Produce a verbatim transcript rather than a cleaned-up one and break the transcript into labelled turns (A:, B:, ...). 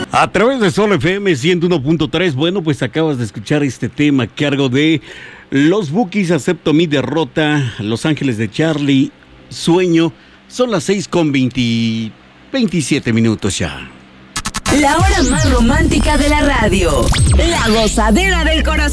A: A través de Sol F M ciento uno punto tres, bueno, pues acabas de escuchar este tema a cargo de Los Bukis, Acepto mi derrota, Los Ángeles de Charlie, Sueño. Son las seis con veinte, veintisiete minutos ya.
B: La hora más romántica de la radio. La gozadera del corazón.